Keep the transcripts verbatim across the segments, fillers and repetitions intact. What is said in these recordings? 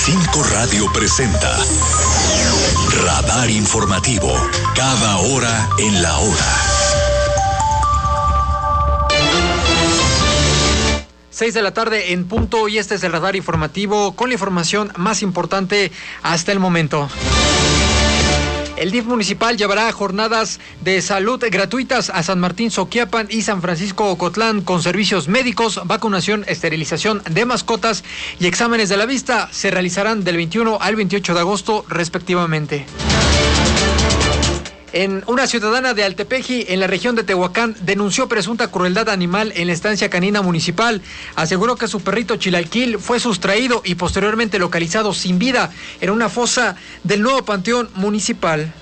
Cinco Radio presenta Radar Informativo, cada hora en la hora. Seis de la tarde en punto y este es el Radar Informativo con la información más importante hasta el momento. El D I F municipal llevará jornadas de salud gratuitas a San Martín Soquiapan y San Francisco Ocotlán con servicios médicos, vacunación, esterilización de mascotas y exámenes de la vista. Se realizarán del veintiuno al veintiocho de agosto respectivamente. En una ciudadana de Altepeji, en la región de Tehuacán, denunció presunta crueldad animal en la estancia canina municipal. Aseguró que su perrito Chilalquil fue sustraído y posteriormente localizado sin vida en una fosa del nuevo panteón municipal.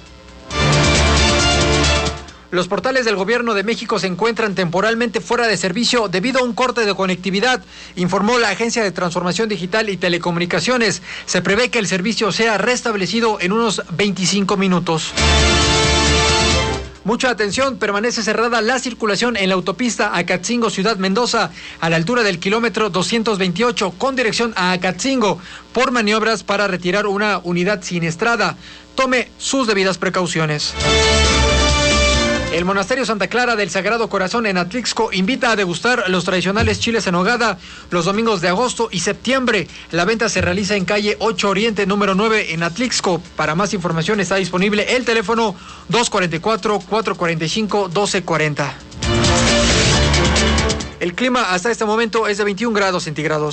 Los portales del Gobierno de México se encuentran temporalmente fuera de servicio debido a un corte de conectividad, informó la Agencia de Transformación Digital y Telecomunicaciones. Se prevé que el servicio sea restablecido en unos veinticinco minutos. Mucha atención, permanece cerrada la circulación en la autopista Acatzingo Ciudad Mendoza a la altura del kilómetro doscientos veintiocho con dirección a Acatzingo por maniobras para retirar una unidad siniestrada. Tome sus debidas precauciones. El Monasterio Santa Clara del Sagrado Corazón en Atlixco invita a degustar los tradicionales chiles en nogada los domingos de agosto y septiembre. La venta se realiza en calle ocho Oriente, número nueve en Atlixco. Para más información está disponible el teléfono dos cuatro cuatro, cuatro cuatro cinco, uno dos cuatro cero. El clima hasta este momento es de veintiún grados centígrados.